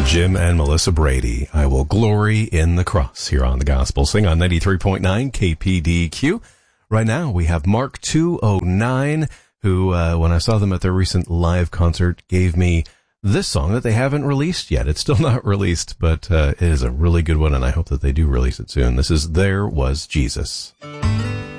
Jim and Melissa Brady, I Will Glory in the Cross, here on the Gospel Sing on 93.9 KPDQ. Right now, we have Mark 209, who, when I saw them at their recent live concert, gave me this song that they haven't released yet. It's still not released, but it is a really good one, and I hope that they do release it soon. This is There Was Jesus.